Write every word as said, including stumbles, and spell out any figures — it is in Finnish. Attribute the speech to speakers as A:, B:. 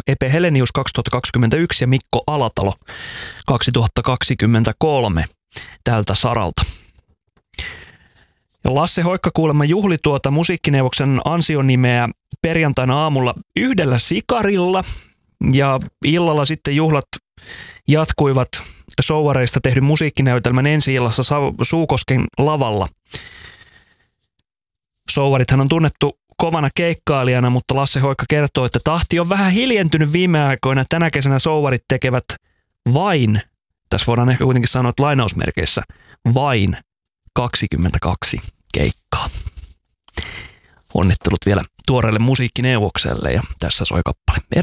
A: Epe Helenius kaksituhattakaksikymmentäyksi ja Mikko Alatalo kaksituhattakaksikymmentäkolme tältä saralta. Ja Lasse Hoikka kuulemma juhli tuota musiikkineuvoksen ansionimeä perjantaina aamulla yhdellä sikarilla ja illalla sitten juhlat jatkuivat Souvareista tehdyn musiikkinäytelmän ensi-illassa Suukosken lavalla. Souvarithan on tunnettu kovana keikkailijana, mutta Lasse Hoikka kertoo, että tahti on vähän hiljentynyt viime aikoina. Tänä kesänä Souvarit tekevät vain, tässä voidaan ehkä kuitenkin sanoa, että lainausmerkeissä, vain kaksikymmentäkaksi keikkaa. Onnittelut vielä tuoreelle musiikkineuvokselle ja tässä soi kappale.